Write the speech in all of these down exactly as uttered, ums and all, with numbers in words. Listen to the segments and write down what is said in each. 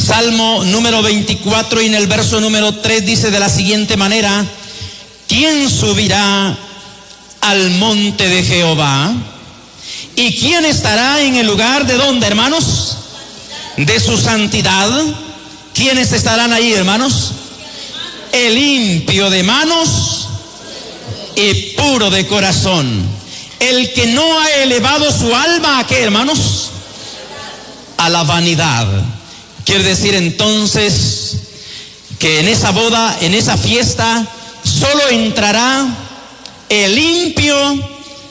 Salmo número veinticuatro y en el verso número tres dice de la siguiente manera: ¿quién subirá al monte de Jehová? ¿Y quién estará en el lugar de dónde, hermanos? De su santidad. ¿Quiénes estarán ahí, hermanos? El limpio de manos y puro de corazón. El que no ha elevado su alma, ¿a qué, hermanos? A la vanidad. Quiere decir entonces que en esa boda, en esa fiesta, solo entrará el limpio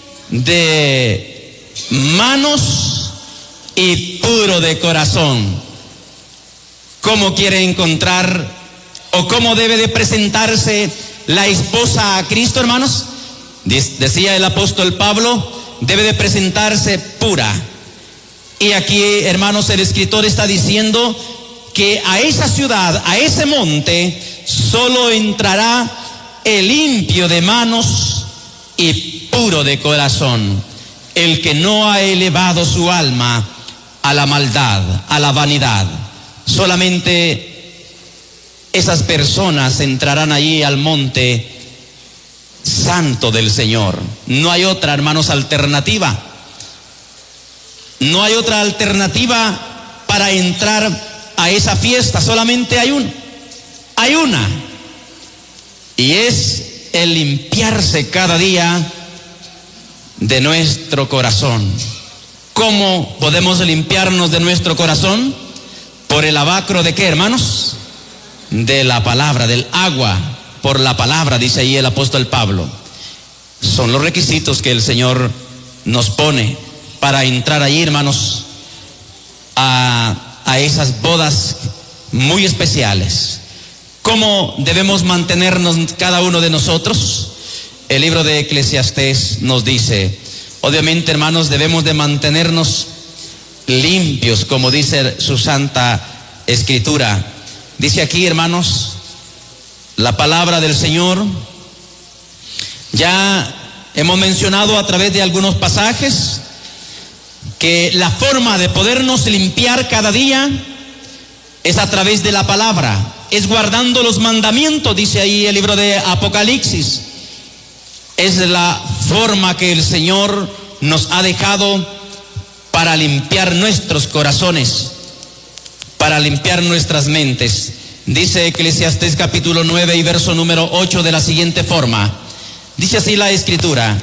de manos y puro de corazón. ¿Cómo quiere encontrar o cómo debe de presentarse la esposa a Cristo, hermanos? Decía el apóstol Pablo, debe de presentarse pura. Y aquí, hermanos, el escritor está diciendo que a esa ciudad, a ese monte, solo entrará el limpio de manos y puro de corazón, el que no ha elevado su alma a la maldad, a la vanidad. Solamente esas personas entrarán allí al monte santo del Señor. No hay otra, hermanos, alternativa. No hay otra alternativa para entrar a esa fiesta. Solamente hay una. Hay una. Y es el limpiarse cada día de nuestro corazón. ¿Cómo podemos limpiarnos de nuestro corazón? Por el lavacro de qué, hermanos? De la palabra, del agua, por la palabra, dice ahí el apóstol Pablo. Son los requisitos que el Señor nos pone para entrar ahí, hermanos, a, a esas bodas muy especiales. ¿Cómo debemos mantenernos cada uno de nosotros? El libro de Eclesiastés nos dice, obviamente, hermanos, debemos de mantenernos limpios, como dice su santa escritura. Dice aquí, hermanos, la palabra del Señor. Ya hemos mencionado a través de algunos pasajes que la forma de podernos limpiar cada día es a través de la palabra, es guardando los mandamientos, dice ahí el libro de Apocalipsis. Es la forma que el Señor nos ha dejado para limpiar nuestros corazones, para limpiar nuestras mentes. Dice Eclesiastés capítulo nueve y verso número ocho de la siguiente forma. Dice así la escritura: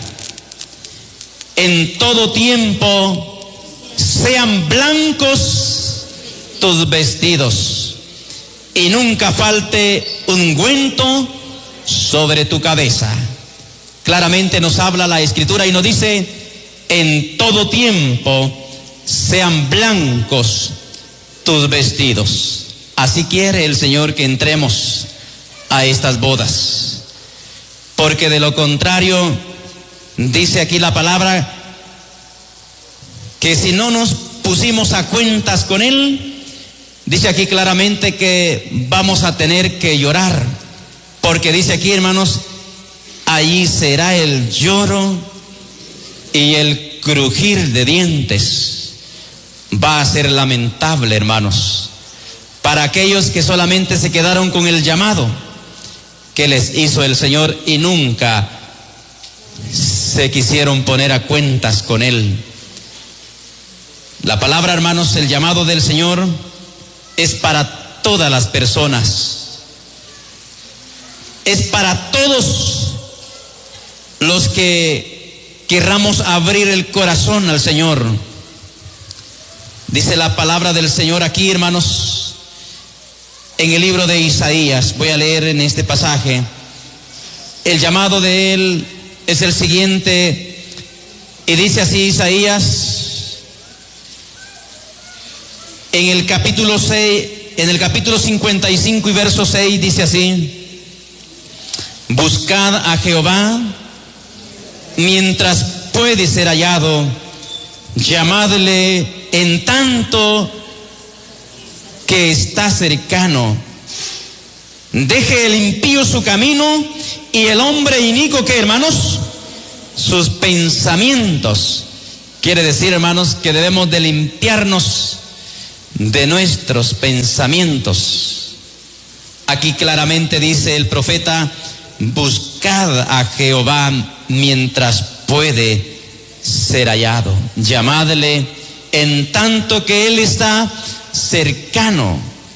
en todo tiempo sean blancos tus vestidos y nunca falte ungüento sobre tu cabeza. Claramente nos habla la escritura y nos dice: en todo tiempo sean blancos tus vestidos. Así quiere el Señor que entremos a estas bodas, porque de lo contrario, dice aquí la palabra, que si no nos pusimos a cuentas con Él, dice aquí claramente que vamos a tener que llorar, porque dice aquí, hermanos, allí será el lloro y el crujir de dientes. Va a ser lamentable, hermanos, para aquellos que solamente se quedaron con el llamado que les hizo el Señor y nunca se quisieron poner a cuentas con Él. La palabra, hermanos, el llamado del Señor es para todas las personas, es para todos los que querramos abrir el corazón al Señor. Dice la palabra del Señor aquí, hermanos, en el libro de Isaías. Voy a leer en este pasaje. El llamado de Él es el siguiente, y dice así Isaías, en el capítulo seis, en el capítulo cincuenta y cinco y verso seis, dice así: buscad a Jehová mientras puede ser hallado, llamadle en tanto que está cercano. Deje el impío su camino y el hombre inicuo, ¿qué, hermanos? Sus pensamientos. Quiere decir, hermanos, que debemos de limpiarnos de nuestros pensamientos. Aquí claramente dice el profeta: buscad a Jehová mientras puede ser hallado, llamadle en tanto que Él está cercano.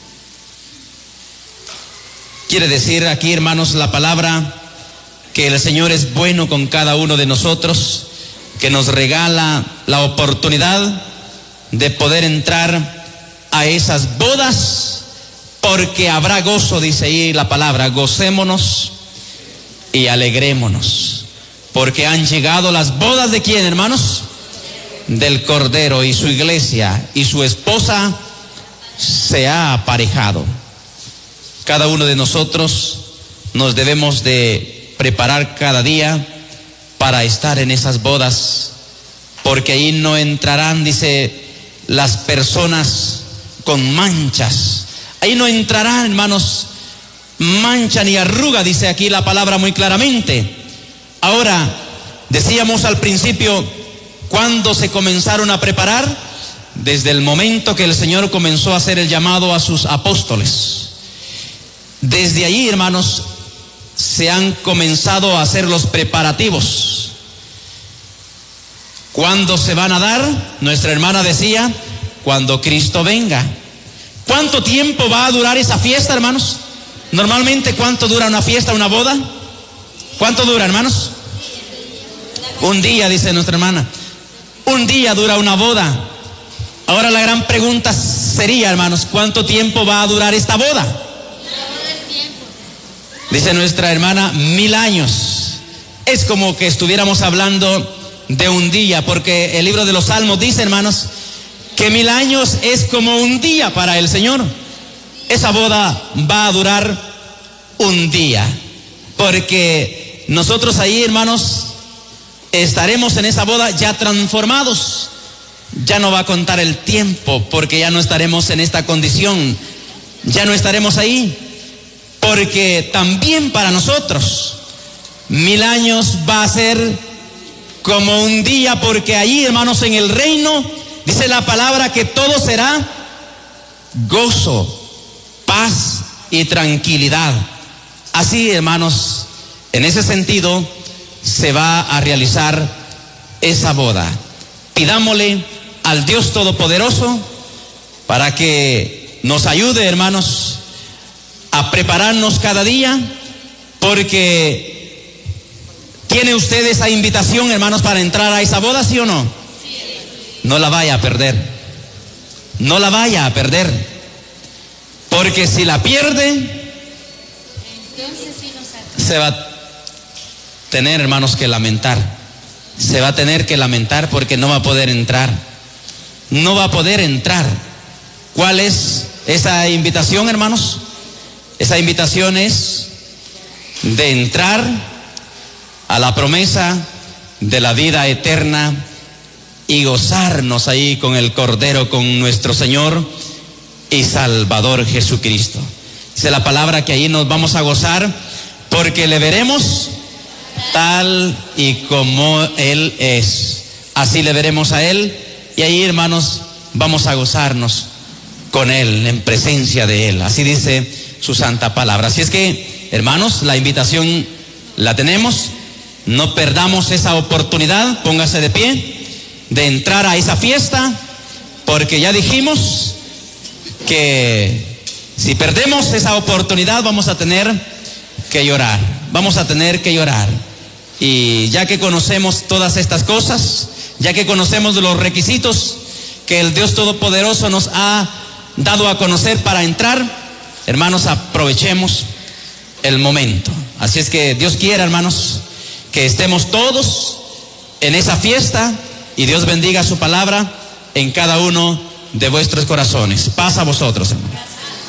Quiere decir aquí, hermanos, la palabra que el Señor es bueno con cada uno de nosotros, que nos regala la oportunidad de poder entrar a esas bodas, porque habrá gozo, dice ahí la palabra: gocémonos y alegrémonos, porque han llegado las bodas ¿de quién, hermanos? Del Cordero, y su iglesia y su esposa se ha aparejado. Cada uno de nosotros nos debemos de preparar cada día para estar en esas bodas, porque ahí no entrarán, dice, las personas con manchas. Ahí no entrarán, hermanos, mancha ni arruga, dice aquí la palabra muy claramente. Ahora, decíamos al principio, ¿cuándo se comenzaron a preparar? Desde el momento que el Señor comenzó a hacer el llamado a sus apóstoles. Desde allí, hermanos, se han comenzado a hacer los preparativos. ¿Cuándo se van a dar? Nuestra hermana decía: cuando Cristo venga. ¿Cuánto tiempo va a durar esa fiesta, hermanos? Normalmente, ¿cuánto dura una fiesta, una boda? ¿Cuánto dura, hermanos? Un día, dice nuestra hermana. Un día dura una boda. Ahora la gran pregunta sería, hermanos, ¿cuánto tiempo va a durar esta boda? Dice nuestra hermana: mil años. Es como que estuviéramos hablando de un día, porque el libro de los Salmos dice, hermanos, que mil años es como un día para el Señor. Esa boda va a durar un día, porque nosotros ahí, hermanos, estaremos en esa boda ya transformados. Ya no va a contar el tiempo, porque ya no estaremos en esta condición, ya no estaremos ahí. Porque también para nosotros mil años va a ser como un día, porque ahí, hermanos, en el reino dice la palabra que todo será gozo, paz y tranquilidad. Así, hermanos, en ese sentido se va a realizar esa boda. Pidámosle al Dios Todopoderoso para que nos ayude, hermanos, a prepararnos cada día, porque ¿tiene usted esa invitación, hermanos, para entrar a esa boda, sí o no? No la vaya a perder, no la vaya a perder, porque si la pierde, se va a tener, hermanos, que lamentar, se va a tener que lamentar porque no va a poder entrar, no va a poder entrar. ¿Cuál es esa invitación, hermanos? Esa invitación es de entrar a la promesa de la vida eterna y gozarnos ahí con el Cordero, con nuestro Señor y Salvador Jesucristo. Dice la palabra que ahí nos vamos a gozar porque le veremos tal y como Él es. Así le veremos a Él, y ahí, hermanos, vamos a gozarnos con Él, en presencia de Él. Así dice su santa palabra. Así es que, hermanos, la invitación la tenemos. No perdamos esa oportunidad. Póngase de pie, de entrar a esa fiesta, porque ya dijimos que si perdemos esa oportunidad vamos a tener que llorar, vamos a tener que llorar. Y ya que conocemos todas estas cosas, ya que conocemos los requisitos que el Dios Todopoderoso nos ha dado a conocer para entrar, hermanos, aprovechemos el momento. Así es que Dios quiera, hermanos, que estemos todos en esa fiesta, y Dios bendiga su palabra en cada uno de vuestros corazones. Paz a vosotros, hermanos.